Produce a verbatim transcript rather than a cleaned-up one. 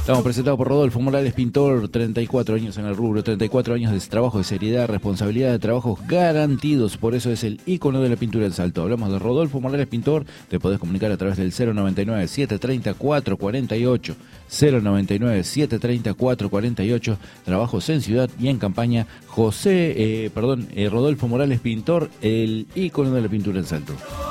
Estamos presentados por Rodolfo Morales, pintor, treinta y cuatro años en el rubro, treinta y cuatro años de trabajo, de seriedad, responsabilidad, de trabajos garantidos. Por eso es el ícono de la pintura en Salto. Hablamos de Rodolfo Morales, pintor. Te podés comunicar a través del cero noventa y nueve, siete treinta, cuatro cuarenta y ocho. cero noventa y nueve, siete treinta, cuatro cuarenta y ocho. Trabajos en ciudad y en campaña. José, eh, perdón, eh, Rodolfo Morales, pintor, el ícono de la pintura en Salto.